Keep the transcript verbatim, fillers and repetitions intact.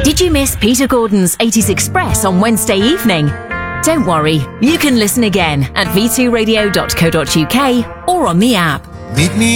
Did you miss Peter Gordon's eighties Express on Wednesday evening? Don't worry, you can listen again at v two radio dot co dot uk or on the app. Meet me